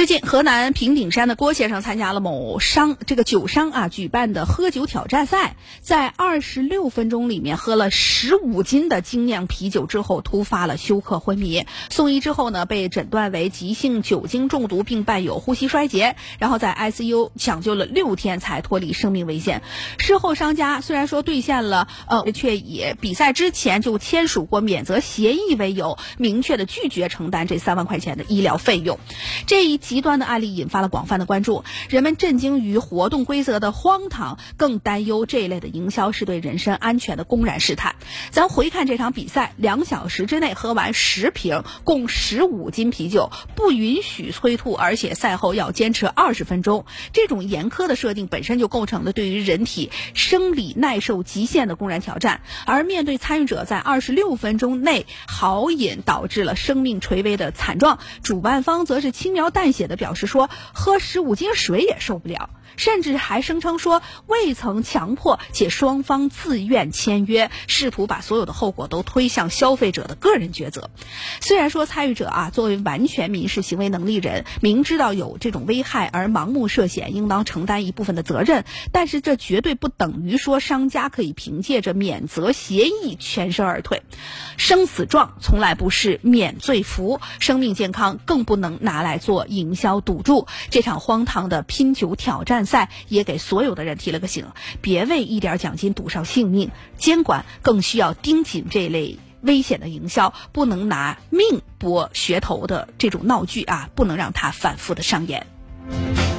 最近，河南平顶山的郭先生参加了某酒商举办的喝酒挑战赛，在26分钟里面喝了15斤的精酿啤酒之后，突发了休克昏迷。送医之后呢，被诊断为急性酒精中毒，并伴有呼吸衰竭，然后在 ICU 抢救了6天才脱离生命危险。事后商家虽然说兑现了却以比赛之前就签署过免责协议为由，明确的拒绝承担这3万块钱的医疗费用。这一极端的案例引发了广泛的关注，人们震惊于活动规则的荒唐，更担忧这一类的营销是对人身安全的公然试探。咱回看这场比赛，2小时之内喝完10瓶，共15斤啤酒，不允许催吐，而且赛后要坚持20分钟。这种严苛的设定本身就构成了对于人体生理耐受极限的公然挑战，而面对参与者在26分钟内豪饮导致了生命垂危的惨状，主办方则是轻描淡写的表示说，喝15斤水也受不了，甚至还声称说未曾强迫，且双方自愿签约，试图把所有的后果都推向消费者的个人抉择。虽然说参与者作为完全民事行为能力人，明知道有这种危害而盲目涉险，应当承担一部分的责任，但是这绝对不等于说商家可以凭借着免责协议全身而退。生死状从来不是免罪符，生命健康更不能拿来做营销赌注。这场荒唐的拼酒挑战赛也给所有的人提了个醒，别为一点奖金赌上性命，监管更需要盯紧这类危险的营销，不能拿命搏噱头的这种闹剧不能让它反复的上演。